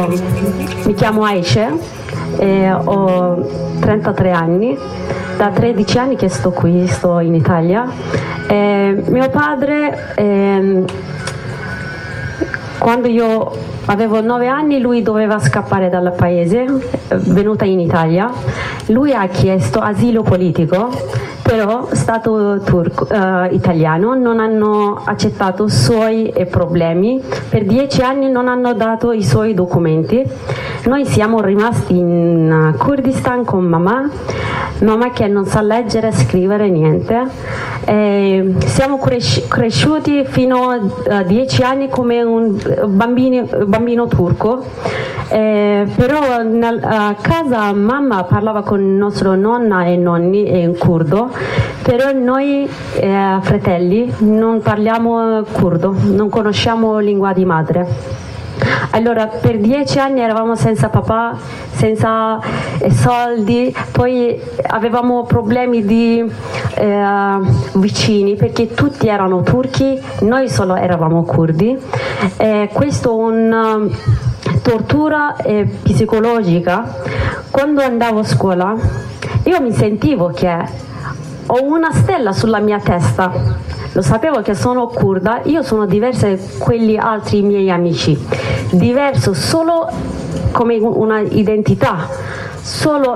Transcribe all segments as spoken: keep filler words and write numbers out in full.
mi chiamo Aisha, eh, ho trentatré anni, da tredici anni che sto qui, sto in Italia. Eh, mio padre, eh, quando io avevo nove anni, lui doveva scappare dal paese, venuta in Italia. Lui ha chiesto asilo politico, però stato turco, eh, italiano, non hanno accettato i suoi problemi. Per dieci anni non hanno dato i suoi documenti. Noi siamo rimasti in Kurdistan con mamma, mamma che non sa leggere e scrivere niente. Eh, siamo cres- cresciuti fino a dieci anni come un bambino, bambino turco. Eh, però nel, a casa mamma parlava con nostra nonna e nonni in curdo, però noi eh, fratelli non parliamo curdo, non conosciamo lingua di madre. Allora per dieci anni eravamo senza papà, senza eh, soldi, poi avevamo problemi di eh, vicini perché tutti erano turchi, noi solo eravamo curdi. Eh, questo è un tortura eh, psicologica. Quando andavo a scuola io mi sentivo che ho una stella sulla mia testa, lo sapevo che sono curda, io sono diversa da quelli altri miei amici, diverso solo come una identità, solo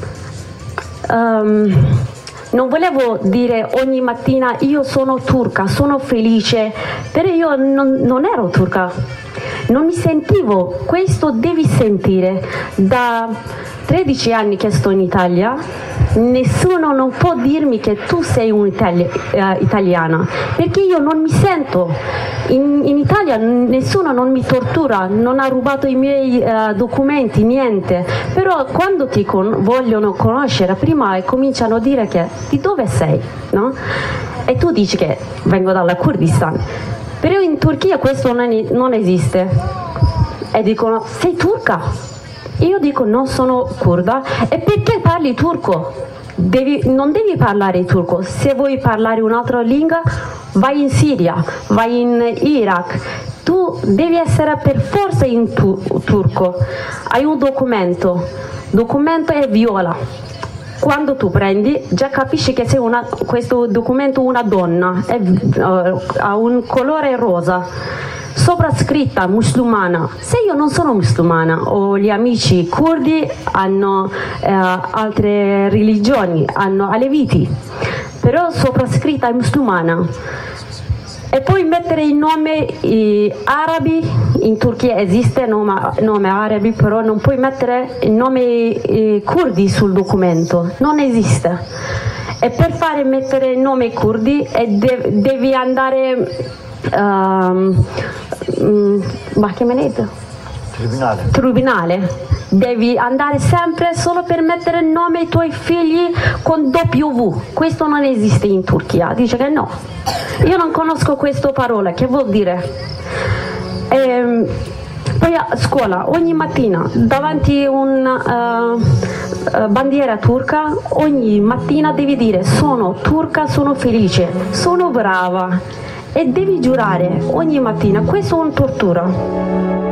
um, non volevo dire ogni mattina io sono turca, sono felice, però io non, non ero turca, non mi sentivo. Questo devi sentire. Da tredici anni che sto in Italia, nessuno non può dirmi che tu sei un'italiana, perché io non mi sento. In, in Italia nessuno non mi tortura, non ha rubato i miei uh, documenti, niente. Però quando ti con- vogliono conoscere, prima cominciano a dire che di dove sei, no? E tu dici che vengo dalla Kurdistan. Però in Turchia questo non, non esiste. E dicono, sei turca? Io dico, no, sono curda. E perché parli turco? Devi, non devi parlare turco. Se vuoi parlare un'altra lingua, vai in Siria, vai in Iraq. Tu devi essere per forza in tu, turco. Hai un documento. Documento è viola. Quando tu prendi, già capisci che sei una, questo documento una donna, è, uh, ha un colore rosa, soprascritta musulmana. Se io non sono musulmana, o gli amici curdi hanno uh, altre religioni, hanno aleviti, però soprascritta è musulmana. E poi mettere i nomi i arabi, in Turchia esiste nome, nome arabi, però non puoi mettere i nomi i curdi sul documento, non esiste. E per fare mettere i nomi curdi e de- devi andare um, um, ma che me ne dico? Tribunale. Tribunale. Devi andare sempre solo per mettere il nome ai tuoi figli con W. Questo non esiste in Turchia. Dice che no. Io non conosco questa parola. Che vuol dire? E poi a scuola, ogni mattina, davanti a una uh, bandiera turca, ogni mattina devi dire sono turca, sono felice, sono brava. E devi giurare ogni mattina. Questo è una tortura.